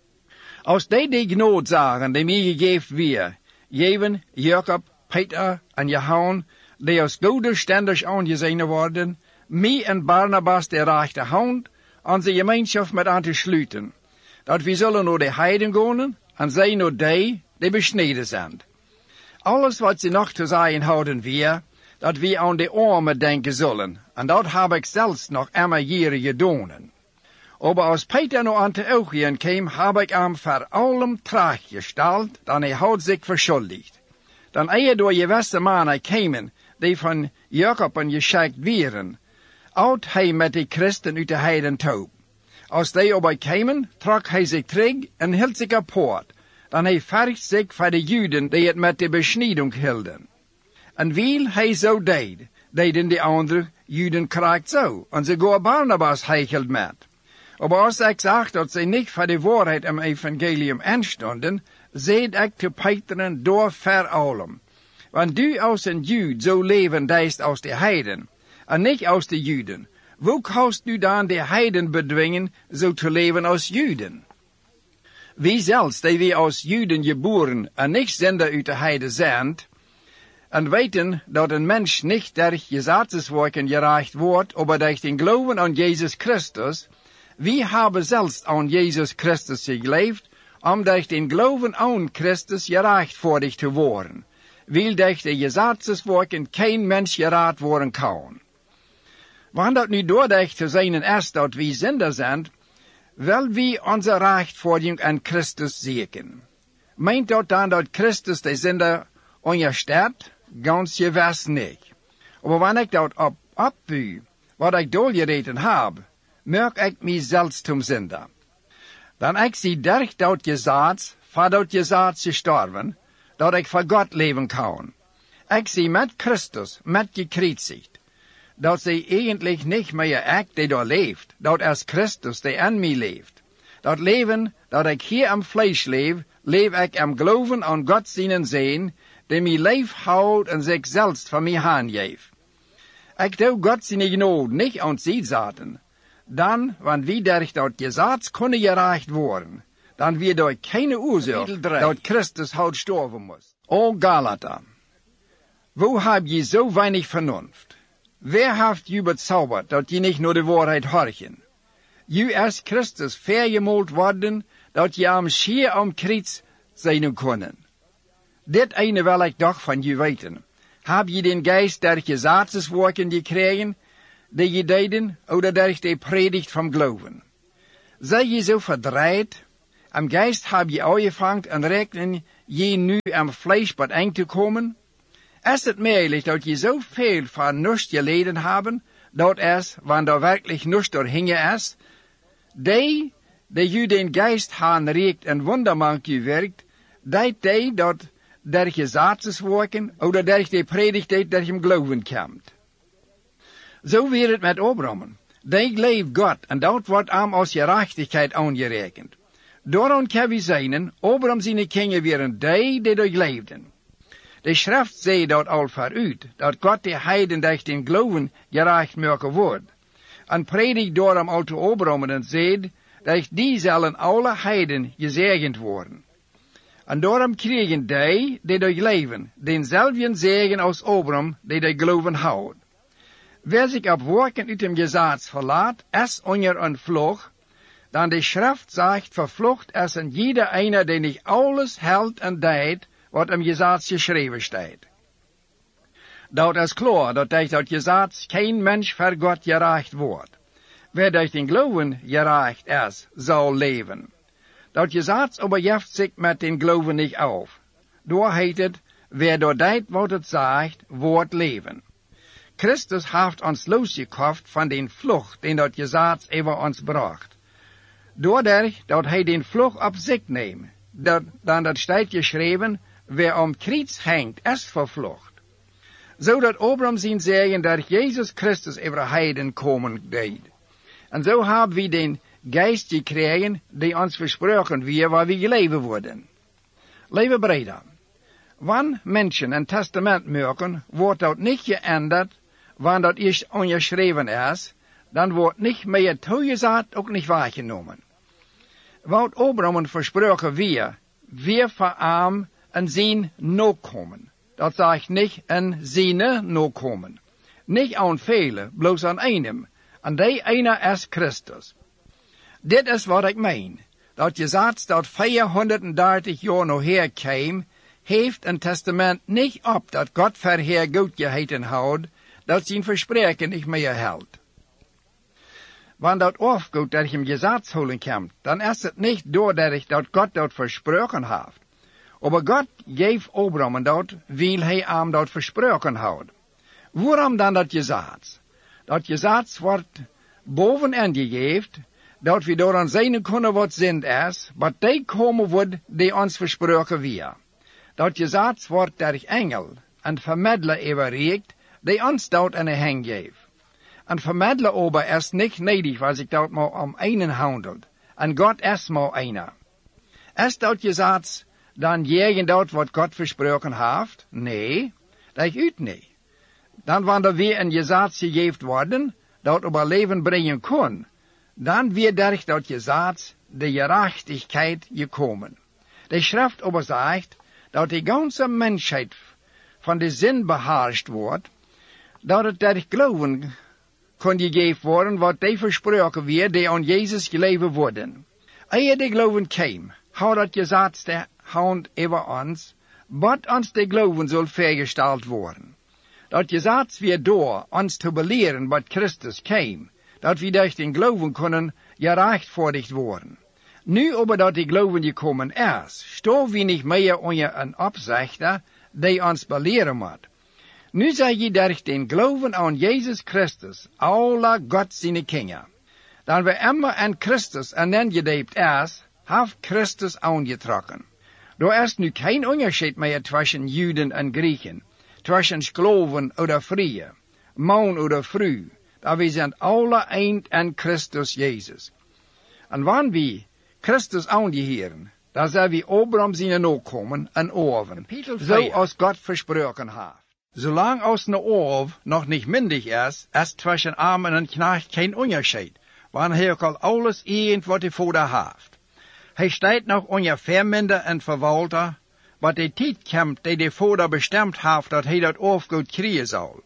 Als die die genade zagen, die mij gegeven weer, geven Jacob, Peter en Johannes, die als goede stenders aangezien worden, mij en Barnabas de rechte hand, onze gemeenschap met aan te sluiten, dat we zullen naar de heiden gaan, en zij naar die, die besneden zijn. Alles wat ze nog te zeggen houden weer, dat we aan de armen denken zullen, en dat heb ik zelfs nog immer jaren gedaan. Aber als Peter naar Antiochien kwam, heb ik hem voor allem terechtgesteld, dan hij had zich verschuldigd. Dan eer door je beste mannen kwamen, die van Jacob en geschikt werden, oud hij met de christen uit de heiden toe. Als die erbij kwamen, trok hij zich terug en hield zich apart. Dan hij vergt zich voor de Juden die het met de besneding hielden. En wiel hij zo deed, deden de andere Juden krijgt zo, en ze gaan Barnabas heicheld met. Aber als ik zag dat ze niet voor de waarheid im evangelium aanstonden, zeid ik te Peteren door ver allem. Want du als een Jude zo leven deist als de heiden, en niet als de Juden, hoe kannst du dan de heiden bedwingen zo te leven als Juden? Wie zelfs, die we als Juden geboren en niet zender uit de heiden zijn, en weten dat een mens niet durch gezadswerken gerecht wordt, aber durch den Glauben aan Jezus Christus, wie hebben zelfs aan Jezus Christus geleefd, om durch den Glauben aan Christus gerechtvaardigd te worden, weil durch de gezadswerken geen mens gerecht worden kan. Want dat nu doordat te zijn is dat wie zinder zijn, wel wie onze rechtvaardiging aan Christus zeker. Meint dat dan dat Christus de zinder onderstaat? Ganz gewiss niet. Maar wanneer ik dat op opbuw, wat ik doorgereden heb, merk ik mijzelf zum zinder. Dan ik zie durch dat gezaads, voor dat gezaads gestorven, dat ik voor God leven kan. Ik zie met Christus, met gekreuzigd, dat zij eigenlijk niet meer ik die daar leeft, dat is Christus die in mij leeft. Dat leven dat ik hier am vlees leef, leef ik am geloven aan God zijn zijn, die mij leef houdt en zichzelf van mij aangeeft. Ik doe God zijn genade niet aan zij zaten. Dan, want wie durch dat gezaads kunnen gerecht worden, dan wir door keine Ursache, dat Christus hout sterven muss. O Galater, wo hab je so wenig Vernunft? Wer haft je bezaubert, dat je nicht nur de Wahrheit horchen? Je is Christus vergemalt worden, dat je am schier am Kreuz zijn kunnen. Dit ene wil ik doch van je weten. Hab je den Geist der Gesatzeswerken gekregen, die je deden, oder durch die Predigt vom Glauben. Sei je so verdreht, am Geist hab je angefangen en rekenen je nu am Fleisch wat eng te komen? Is het möglich, dat je so veel van nichts geleden haben, dat es, wanneer er wirklich nichts doorhingen is, die, die je den Geist haan reikt en wondermank je werkt, dat die dat der je Satzes werken, oder der die Predigt deed dat je hem geloven komt. Zo weer het met Abraham. Die geleef God, en dat wordt aan als gerechtigheid aangerekend. Daarom kan we zeggen, Abraham zijn kinderen waren die die doorleefden. De schrift zei dat al vooruit, dat God de heiden durch den geloven gerecht maken wordt. En predigt daarom al te Abraham en zei, dat die zullen alle heiden gezegend worden. En daarom kregen die, die doorleven, denzelfden zegen als Abraham, die de geloven houdt. Wer zich op werken uit dem Gesetz verlaat, is onder een vlucht, dan de schrift zegt, vervlucht is een jeder einer, die niet alles houdt en deed, wat im Gesetz geschreven staat. Dat is klaar, dat durch dat Gesetz kein Mensch voor God gerecht wordt. Wer durch den Glauben gerecht is, zal leven. Dat Gesetz oberjeft zich met den Glauben niet auf. Door heet het, wer door deed wat het zegt, wordt leven. Christus heeft ons losgekocht van den vlucht, den dat Gesetz over ons bracht. Doordat dat hij den vlucht op zich neemt, dat, dan dat staat geschreven, wer om kruis hangt, is vervlucht. Zodat Abraham zien zeggen dat Jezus Christus over heiden komen deed. En zo hebben we den geest gekregen, die ons versproken weer waar we geleven worden. Lieve breder, wanneer mensen een testament maken, wordt dat niet geänderd, wanneer dat eerst ongeschreven is, dan wordt niet meer toegezet, ook niet waargenomen. Wat Abraham versproken weer, weer verarm en zijn nakomen. Dat zegt niet een zijne nakomen. Niet aan velen, bloos aan einem. En die ene is Christus. Dit is wat ik meen. Dat Gesetz dat vierhonderddertig jaar nog herkwam, heeft een testament niet op dat God verheer goed geheten houdt, dat zijn verspreken niet meer houdt. Wanneer dat afgoed dat je hem Gesetz holen komt, dan is het niet doordat dat God dat versproken heeft. Aber God geeft Abraham dat, wil hij hem dat versproken houdt. Waarom dan dat Gesetz? Dat Gesetz wordt bovenaan gegeven, dat we door aan zijn kunnen wat zin is, wat die komen wordt die ons versproken weer. Dat Gesetz wordt door engel en vermiddler overreikt, die ons dat in de hand geeft. En vermiddler ober is niet nedig, als ik dat maar om einen handelt. En God is maar einer. Is dat Gesetz dan jegen dat wat God versproken heeft? Nee, dat uit niet. Dan wanneer weer een Gesetz gegeven worden, dat op leven brengen kon, dan weer durch dat Gesetz de gerechtigheid gekomen. De schrift aber zegt, dat de ganze mensheid van de zin beheerscht wordt, dat het durch geloven kon gegeven worden, wat die versproken weer, die aan Jezus geleven worden. Eer de geloven kwam, hou dat Gesetz de hand over ons, wat ons de geloven zal vergesteld worden. Dat Gesetz weer door ons te beleren wat Christus kwam, dat we durch den geloven kunnen gerechtvaardigd worden. Nu aber dat de geloven gekomen is, staan we niet meer onder een opzichter, die ons beleren moet. Nu zeg je durch den geloven aan Jezus Christus, alle God zijn kinderen. Dan we immer aan Christus aangedoopt is, heeft Christus aangetrokken. Er is nu geen onderscheid meer tussen Juden en Grieken, tussen Skloven oder Vrije, man oder vrouw. Da we zijn alle eind aan Christus Jezus. En wanneer we Christus aangeheren, dan zijn we Abraham zijn nakomen en oven, zoals God versproken heeft. Zolang als een oorv nog niet myndig is, is tussen arm en knecht geen onderscheid, wanneer hij al alles eend wat hij voor heeft. Hij staat nog onder verminder en verwalter, wat de tijd komt die de vader bestemd heeft dat hij dat oorvgoed krijgen zal.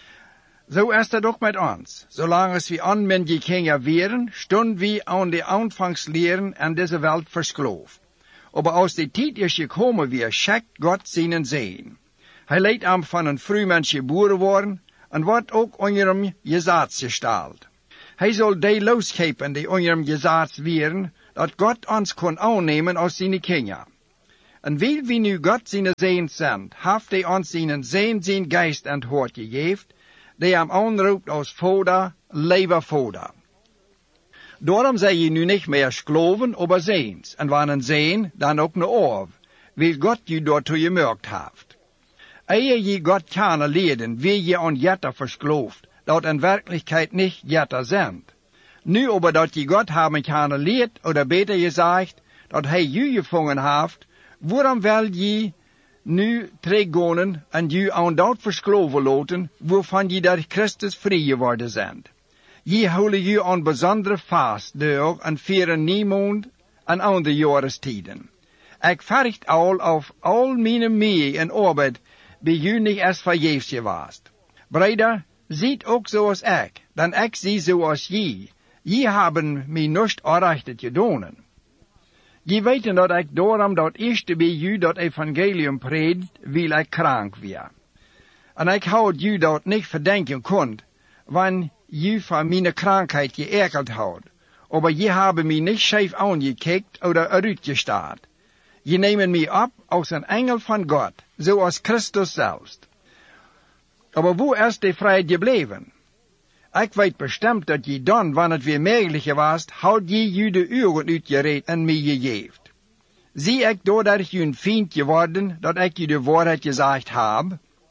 Zo is het ook met ons. Zolang als we onmündige kinderen wären, stunden we aan de aanvangsleren en deze wereld verskloofd. Aber als de tijd is gekomen weer, schickt God zijn zegen. Hij leidt hem van een vrouwmens geboren worden, en wordt ook onderom gezaad gesteld. Hij zal die losgeven die onderom gezaad wieren, dat God ons kon aannemen als zijn kinderen. En wil wie nu God zijn zegen zendt, heeft hij ons zijn zegen zijn geest en het hoort gegeven, die hem aanroept als Vader, lieve Vader. Daarom zijn je nu niet meer skloven, aber zeens, en wanneer zeen, dan ook een oor, wil God je daartoe gemerkt heeft. Eer je God kennen leren, wie je aan jetter verskloofd, dat in werkelijkheid niet jetter zijn. Nu aber dat je God hebben kennen leert, oder beter gezegd, dat hij je gevangen heeft, waarom wil je nu teruggaan en je aan dat verskloven laten, waarvan je door Christus vrij geworden bent? Je houden je aan bijzondere vast door en vieren niemand en andere jarestijden. Ik verricht al of al mijn mee en arbeid bij je niet als vergeefs geweest. Breder, ziet ook zoals ik, dan ik zie zoals je. Je hebben mij niet aanrechtet gedaan. Je weten dat ik daarom dat eerste bij je dat evangelium predikt, wil ik krank weer. En ik houd je dat niet verdenken kon, wanneer je van mijn krankheid geërgerd houdt. Aber je hebben mij niet scheef aangekijkt oder uitgestaat. Je nemen mij op als een engel van God, zoals Christus zelfs. Aber wo is de vrijheid gebleven? Ik weet bestemd dat je dan, wanneer het weer mogelijk was, houd je je de uren uitgereed en mij gegeven. Zie ik doordat je een vriend geworden, dat ik je de waarheid gezegd heb?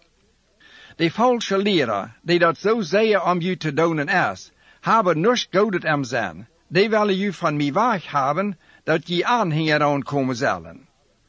De valse leraar, die dat zo zeer om je te doen is, hebben niets godet om zijn. Die willen je van mij weg hebben, dat je aanhanger aankomen zullen.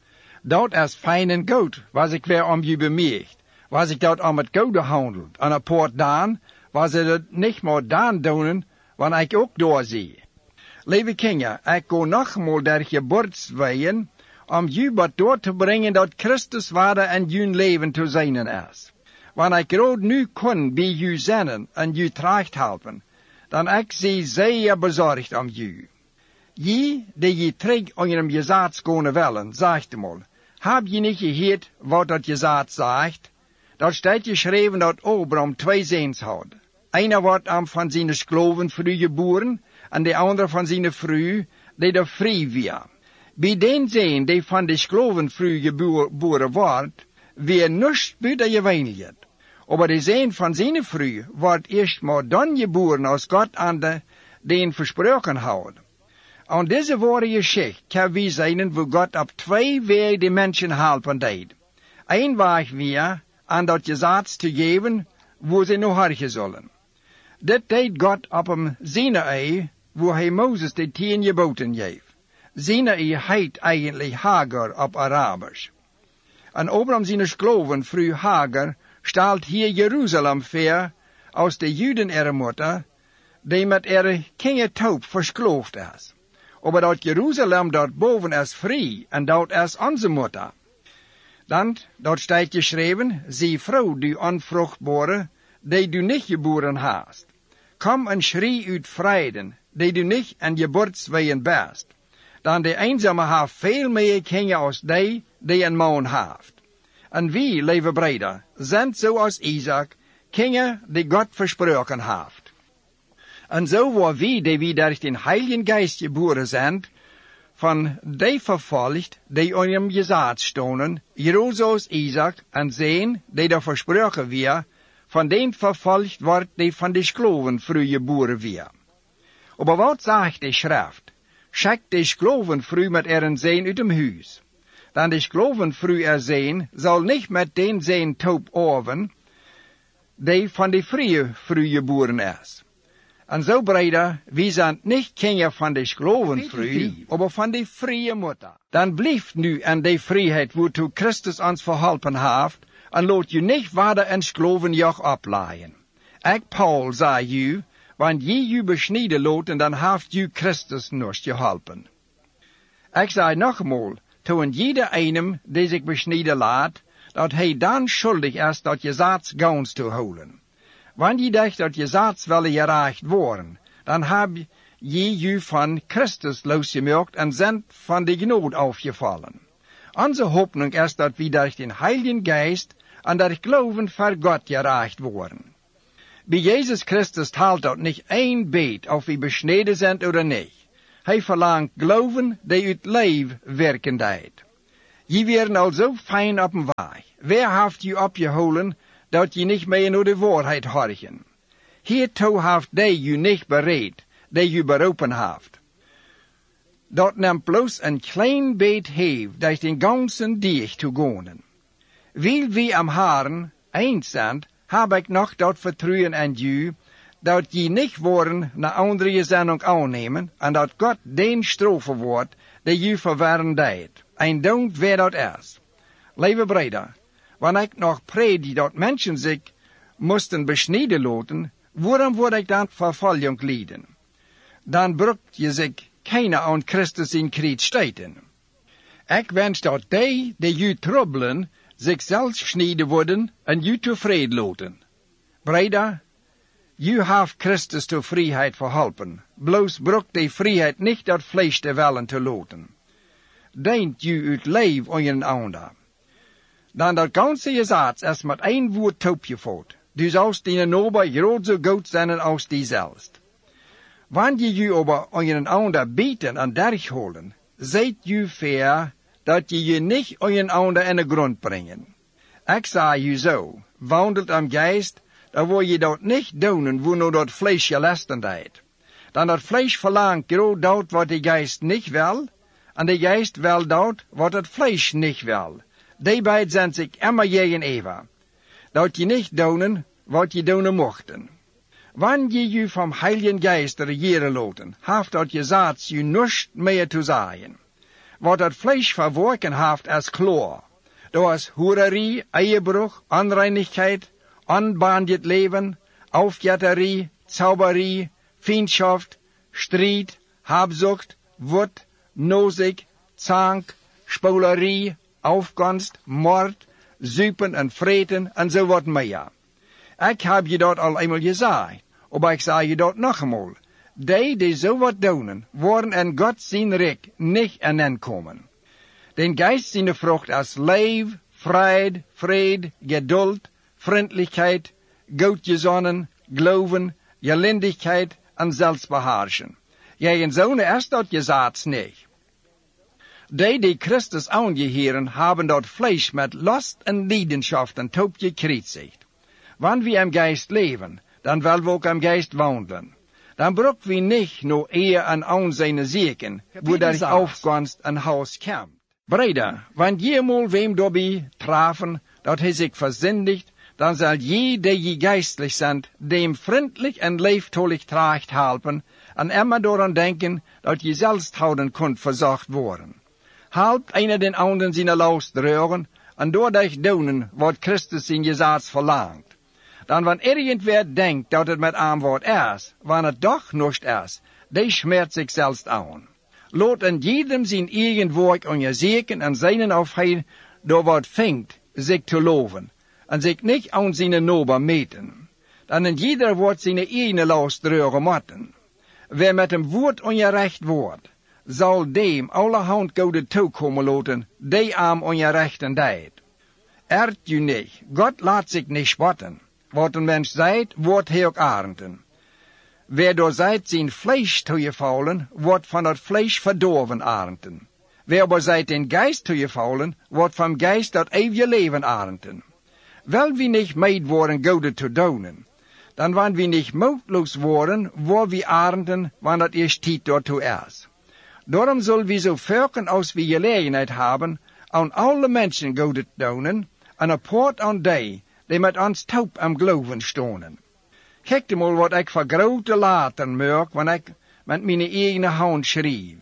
Dat is fijn en goed, was ik weer om je bemerkt. Was ik dat om het goede handelt, en een poort dan, was ze het niet meer dan doen, wanneer ik ook doorzie. Lieve kinderen, ik ga nogmaals der geboortsweeën, om je wat door te brengen dat Christus waarde en je leven te zijn is. Wanneer ik rood nu kon bij je zijn en je terecht helpen, dan ik zie zeer bezorgd om je. Je, die je terug onder hem gezaad schonen willen, zegt mal, heb je niet gehoord wat dat gezaad zegt? Dat staat geschreven dat Abraham twee zoons had. Einer wordt am van zijn skloven vrij geboren, en de andere van zijn vrouw, die er vrij weer. Bij den zoon die van de skloven vrij geboren wordt, weer niets buiten gewöhnlijk. Aber de zoon van zijn vrouw wordt eerst maar dan geboren als God aan de, den versproken houdt. Aan deze ware geschichte kan we zijn wo God op twee wegen de mensen helpen deed. Eén weg weer aan dat gezaad te geven, wo ze nog hargen zullen. Dit deed God op hem Sinaï, wo hij Mozes de tien geboden geeft. Sinaï heet eigenlijk Hagar op Arabisch. En Abraham zijn skloven vrouw Hagar stelt hier Jeruzalem voor als de Juden ihre Mutter, die met ihre kindertaub verskloofd is. Aber dat Jeruzalem dort boven is vrij en dat is onze Mutter. Dan, dat staat geschreven, zie vrouw die onvruchtbare, die du niet geboren hast. Kom en schrie uit vrijden, die du niet en geboortsweeën best. Dan de eenzame heeft veel meer kinderen als die, die een man heeft. En wie, lieve breder, zijn zoals Isaac, kinderen die God versproken heeft. En zo waar wie, die wie durch den Heiligen Geist geboren zijn, van die vervolgd, die on hem gezaad stonden, Jerozoos Isaac, en zijn, die daar versproken weer, van den vervolgd wordt, die van de skloven vroeg geboren weer. Aber wat zegt de schrift? Schickt de skloven vroeg met eren zijn uit hem huis. Dan de skloven vroeg er zijn, zal niet met den zijn taub orven, die van de vrije vroeg geboren is. En zo breder, wie zijn niet kinderen van de sklovenvrouw, maar van de vrije Mutter. Dan blijft nu aan de vrijheid waartoe Christus ons verholpen heeft, en laat je niet verder een sklovenjoch oplaaien. Ik, Paul, zei je, want je je besnijden laten, dan heeft je Christus nog geholpen. Ik zei nogmaals, toen jeder einem, die zich besnijden laat, dat hij dan schuldig is dat je zaad gauns te houden. Wanneer je dacht dat je zaad willen gereicht worden, dan heb je je van Christus losgemaakt en zijn van de genade afgevallen. Onze hoopning is dat we durch den Heiligen Geist en durch Glauben voor God gereicht worden. Bij Jezus Christus talt dat niet één beet of we besneden zijn of niet. Hij verlangt geloven die uit leven werken deed. Je werden al zo fijn op een waai. Wer heeft je opgeholen dat je niet meer naar de waarheid horchen? Hiertoe heeft die je niet bereid, die je beroepen heeft. Dat neemt bloos een klein beet heeft, dat den ganzen dag te gaan. Wil wie am Haren eens zijn, heb ik nog dat vertrouwen aan je, dat je niet worden naar andere zending aannemen, en dat God den straffen wordt, die je verwarren deed. En don't weer dat is. Lieve broeder, wanneer ik nog predik dat mensen zich moesten besnijden laten, waarom word ik dan vervolging lijden? Dan brukt je zich keiner aan Christus in kruis stijten. Ik wens dat die, die je troubelen, zichzelf snijden worden en je tevreden laten. Broeder, je hebt Christus tot vrijheid verholpen. Bloos brukt die vrijheid niet dat vlees te willen te laten. Denkt je uit leven aan je ander. Dan dat ganze gezaad is met één woord toepgevoerd. Du zoust die nober groot zo goed zijn als die zelfs. Wanneer je je over aan je ander bieten en derg holen, zijt je fair dat je je niet aan je ander in de grond brengen. Ik zei je zo, wandelt am geest, dan wil je dat niet doen, wanneer dat vlees je lasten deed. Dan dat vlees verlangt groot dat wat de geest niet wil, en de geest wil dat wat het vlees niet wil. Die beiden zijn zich immer gegenüber. Dat je niet doen wat je doen mochten. Wanneer je je vom Heiligen Geist regeren laten, heeft dat je zaad je niets meer te zeggen. Wat het vlees verworken heeft is klaar. Dat is hoererie, eierbruch, onreinigheid, onbehandeld leven, aufjetterie, zauberie, vriendschaft, strijd, habzucht, wut, nozig, zank, spolerie, aufkomst, moord, zuipen en vreten en zo wat meer. Ik heb je dat al eenmaal gezegd, maar ik zeg je dat nog eenmaal. Die die zo wat doen, worden in God zijn rijk niet aankomen. Den geest zijn vrucht is lief, vrede, vrede, geduld, vriendelijkheid, goedgezonnen, geloven, gelindigheid en zelfsbeheerschen. Jij zo'n is dat gezaad niet. Die die Christus aangeheren, hebben dat vlees met lust en leidenschaften top gekruisigd. Wanneer we im Geist leven, dan willen we ook im Geist wandelen. Dan broek we niet no eer en aanzien zieken, wo der aufkomst en huis komt. Breder, wanneer je mal wem daarbij trafen, dat hij zich verzindigt, dan zal je die je geistlich zijn, dem vriendelijk en leeftolig tracht helpen, en immer dooraan denken, dat je zelfs houden kunt verzocht worden. Helpt einer den anderen zijn laus dreuren, en doordat doen wat Christus in je zaad verlangt. Dan wanneer irgendwer denkt dat het met aanwoord is, wanneer het toch niet is, die schmerzt zich zelfs aan. Laat in jedem zijn eigen werk aan je zeken en zijn of hij door wat vindt zich te loven, en zich niet aan zijn nober meten. Dan in jeder wordt zijn eigen last dreuren moeten. Wer met een woord ongerecht wordt, zal dem allerhand goede toekomen laten, die aan ongerechten deed. Ert u niet, God laat zich niet spotten. Wat een mens zijt, wordt hij ook arenden. Wer door zijt zijn vlees toegevallen, wordt van het vlees verdorven arenden. Wer door zijt den geest toegevallen, wordt van geest dat eeuwige leven arenden. Wel wie niet meid worden goede te doen, dan wanneer we niet moedloos worden, worden we arenden, wanneer het eerst tijd daartoe is. Daarom zullen we zo verken als we gelegenheid hebben, aan alle mensen goede te doen, en apart aan die, die met ons taub am geloven stonen. Kijk de mal wat ik voor grote laten merk, wanneer ik met mijn eigen hand schreef.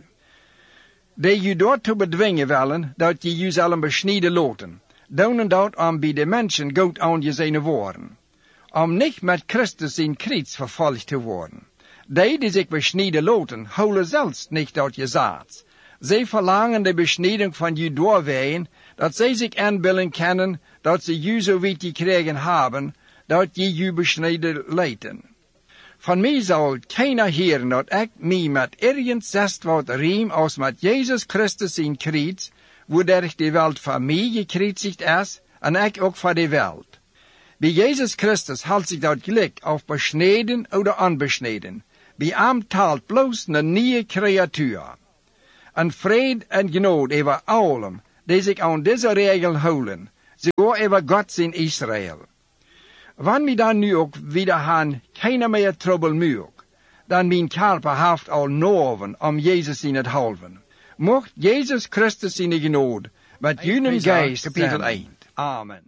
Die je daartoe bedwingen willen, dat je je zullen besnijden laten, doen dat om bij de mensen goed aangezien worden. Om niet met Christus in kruis vervolgd te worden. Die die zich besnijden laten, houden zelfs niet dat je zaad. Zij verlangen de besnijding van je doorwegen, dat zij zich inbeelden kennen, dat ze je zo weet gekregen hebben, dat je je besneden leiden. Van mij zal keiner heren dat ik mij met ergens zest wat riem als met Jezus Christus in kruis, waardoor de wereld voor mij gekruisigd is, en ik ook voor de wereld. Bij Jesus Christus hält sich dat Glück auf beschneden oder unbeschneden. Bij hem talt bloos een nieuwe creatuur. En vrede en genot over allen, die zich aan deze regel houden, sogar over God zijn Israël. Wanneer we dan nu ook wieder gaan, keiner meer trouble muur, dan mijn kerper heeft al noven om Jezus in het halven. Mocht Jezus Christus in de genot, met junem geest kapitel één. Amen.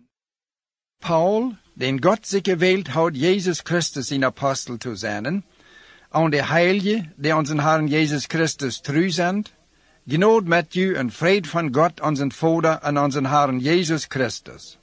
Paul, den Gott sich gewählt hat, Jesus Christus in Apostel zu sein, und der Heilige, die unseren Herrn Jesus Christus treu sind, Genot met u en vrede van God, onze Vader en onze Herrn Jesus Christus.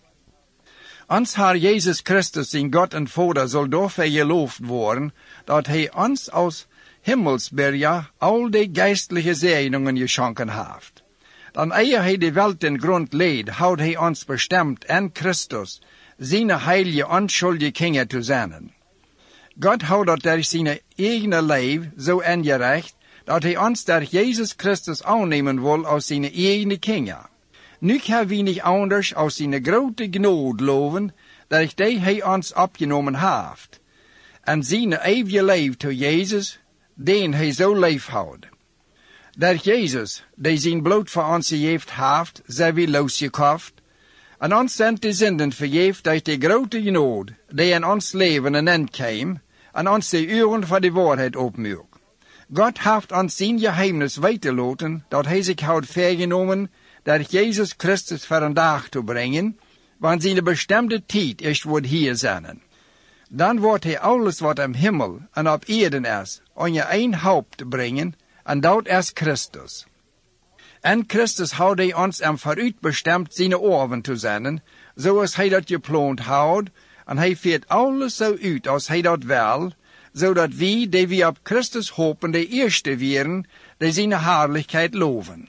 Ons Herr Jesus Christus, in God en Vader, zal daarvoor geloofd worden, dat hij ons aus Himmelsberja al die geistliche zegeningen geschonken heeft. Dan eer hij de welt den grond leed, houdt hij ons bestemd en Christus, zijn heilige onschuldige kinderen te zijn. God houdt dat door zijn eigen leven zo ingerecht, dat hij ons door Jesus Christus aannemen wil als zijn eigen kinderen. Nu kan we niet anders als zijn grote genot loven, dat hij ons opgenomen heeft. En zijn eeuwige leven toe Jezus, den hij zo lief houdt. Dat Jezus, die zijn bloed voor ons gegeven heeft, zijn we losgekocht, en ons zijn de zinden vergeeft door de grote genot, die in ons leven een end kwam, en ons de uren van de waarheid opmuurt. God heeft ons zijn geheimnis weiterloten, dat hij zich houdt vergenomen, dat Jezus Christus voor een dag te brengen, want zijn bestemde tijd is wordt hier zijn. Dan wordt hij alles wat am Himmel en op Erden is, aan je een haupt brengen, en dat is Christus. En Christus houdt hij ons am vooruit bestemd zijn oren te zijn, zoals hij dat gepland houdt, en hij voert alles zo uit als hij dat wil, zodat wij, die we op Christus hopen, de eerste werden, die zijn herrlichkeit loven.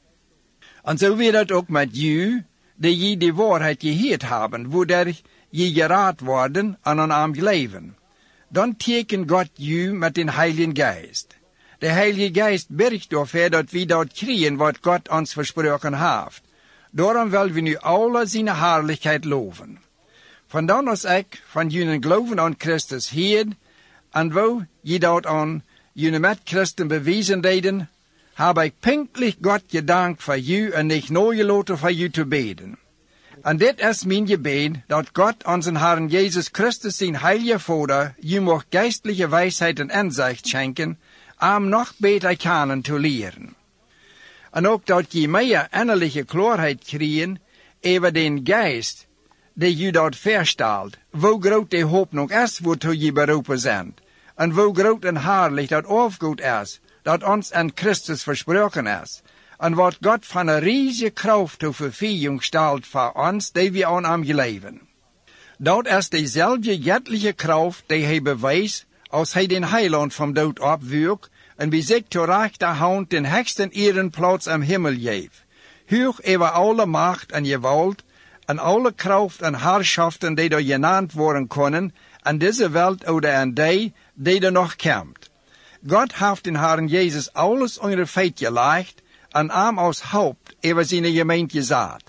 En zo wird het ook met u, die je de waarheid gehoord hebben, waardoor je geraad worden en aan hem leven. Dan teken God u met den Heiligen Geist. De Heilige Geist bergt ervoor dat we dat krijgen wat God ons versproken heeft. Daarom willen we nu alle zijn herrlichkeit loven. Vandan als ik van jullie geloven aan Christus hier, en wo je dat aan jullie met Christen bewezen deden, heb ik pinklich God gedankt voor u en niet nagelaten voor u te beden. En dit is mijn gebed, dat God onze Herrn Jesus Christus zijn heilige Vader, u mag geistliche wijsheid en inzicht schenken, om nog beter kennen te leren. En ook dat je meer innerlijke klaarheid krijgen over den geest, die u dat verstelt, wo groot de hoop nog is, waartoe je beroepen bent, en wo groot en herrlich dat afgoed is, dat ons aan Christus versproken is, en wat God van een riesige kracht ter vervulling stelt voor ons, die we aan hem geleven. Dat is dezelfde göttliche kracht die hij bewijst, als hij den heiland van dood opwierp, en bij zich ter rechterhand den hoogste ehrenplaats am Himmel geeft, hoog over alle macht en gewalt, en alle kracht en herrschaften die er genannt worden kunnen, en deze welt oder en die, die er nog komt. God heeft den Herrn Jesus alles onder feit gelegd, en hem als haupt over zijn gemeente gezet.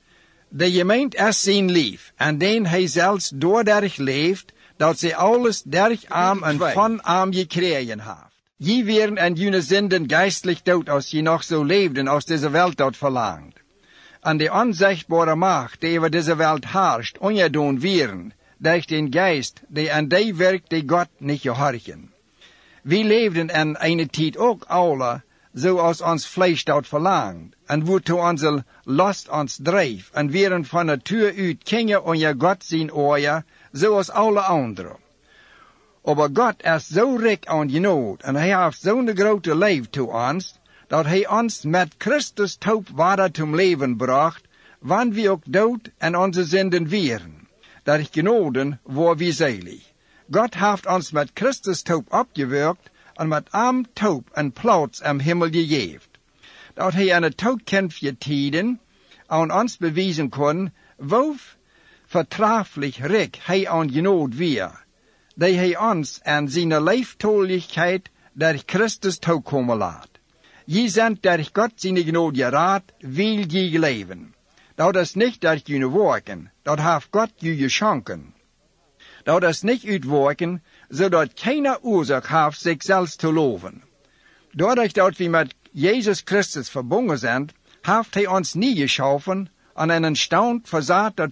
De gemeente is zijn lief, en den hij zelfs doordat leeft, dat zij alles durch hem en van hem gekregen heeft. Je werden en jullie zinden geistlich dood als je nog zo leefden als deze welt dat verlangt. En de onzichtbare macht die over deze welt herscht, ongedoen werden, durch den Geist, die aan die werkt die God niet gehorchen. We leefden in een tijd ook alle, zoals ons vlees dat verlangt, en waartoe onze lust ons drijft, en waren van natuur uit kingen onder God zijn oor, zoals alle anderen. Aber God is zo rijk aan genot, en hij heeft zo'n grote lief toe ons, dat hij ons met Christus taub water zum leven bracht, wanneer we ook dood en onze zinden waren. Dat ik genoden waar we zelig. God heeft ons met Christus taub opgewerkt, en met hem taub een plaats am Himmel gegeven. Dat hij aan het toodkämpfje tijden aan ons bewijzen kon, wo vertraflich rijk hij aan genot weer, die hij ons aan zijn leeftoligheid door Christus toekomen laat. Je zijn door God zijn genot geraad, wil je leven. Dat is niet dat jullie werken, dat heeft God jullie geschonken. Dat is niet uitwerken, zodat keine oorzaak heeft zichzelf te loven. Doordat dat we met Jezus Christus verbonden zijn, heeft hij ons niet geschaffen aan een stand verzet dat